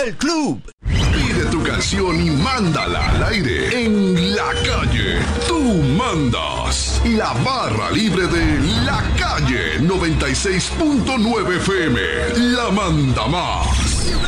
El club. Pide tu canción y mándala al aire en La Calle. Tú mandas. La barra libre de La Calle 96.9 FM. La manda más.